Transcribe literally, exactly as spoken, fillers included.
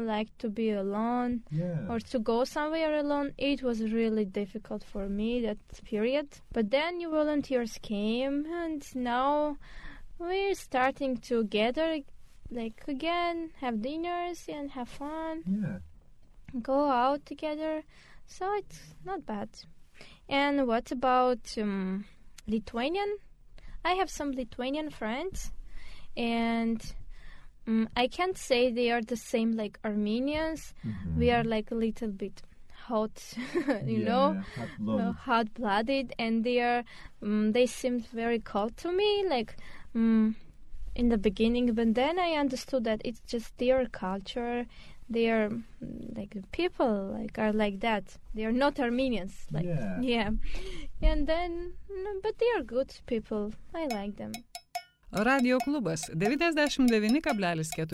like to be alone yeah. or to go somewhere alone. It was really difficult for me that period. But then new volunteers came, and now we're starting to gather, like again, have dinners and have fun, Yeah. go out together. So it's not bad. And what about um, Lithuanian? I have some Lithuanian friends, and um, I can't say they are the same like Armenians. Mm-hmm. We are like a little bit hot, you yeah, know, hot-blooded. uh, hot-blooded, and they are um, they seemed very cold to me, like um, in the beginning. But then I understood that it's just their culture. They are mm, like people like are like that. They are not Armenians, like Yeah. yeah. And then, mm, but they are good people. I like them. Radio klubas devyniasdešimt devyni kablelis keturi